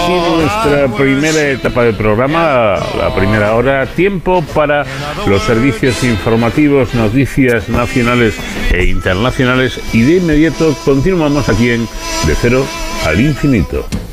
aquí nuestra primera etapa del programa, la primera hora, tiempo para los servicios informativos, noticias nacionales e internacionales, y de inmediato continuamos aquí en De Cero al Infinito.